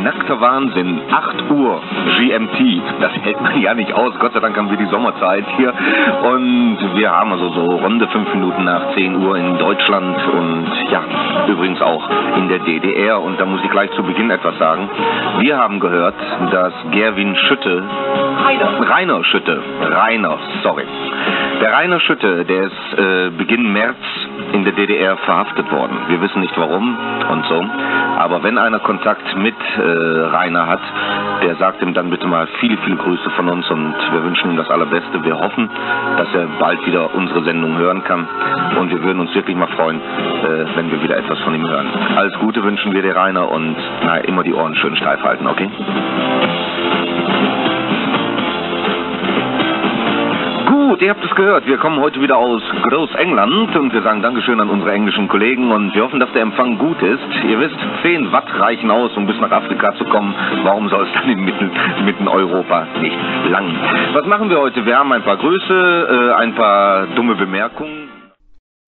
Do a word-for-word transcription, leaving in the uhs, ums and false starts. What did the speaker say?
nackter Wahnsinn, acht Uhr G M T, das hält man ja nicht aus, Gott sei Dank haben wir die Sommerzeit hier und wir haben also so runde fünf Minuten nach zehn Uhr in Deutschland und ja, übrigens auch in der D D R und da muss ich gleich zu Beginn etwas sagen. Wir haben gehört, dass Gerwin Schütte, Rainer, Rainer Schütte, Rainer, sorry, der Rainer Schütte, der ist äh, Beginn März in der D D R verhaftet worden. Wir wissen nicht warum und so. Aber wenn einer Kontakt mit äh, Rainer hat, der sagt ihm dann bitte mal viele, viele Grüße von uns und wir wünschen ihm das Allerbeste. Wir hoffen, dass er bald wieder unsere Sendung hören kann und wir würden uns wirklich mal freuen, äh, wenn wir wieder etwas von ihm hören. Alles Gute wünschen wir dir, Rainer, und na, immer die Ohren schön steif halten, okay? Gut, ihr habt es gehört, wir kommen heute wieder aus Großengland und wir sagen Dankeschön an unsere englischen Kollegen und wir hoffen, dass der Empfang gut ist. Ihr wisst, zehn Watt reichen aus, um bis nach Afrika zu kommen. Warum soll es dann in mitten, mitten Europa nicht langen? Was machen wir heute? Wir haben ein paar Grüße, äh, ein paar dumme Bemerkungen.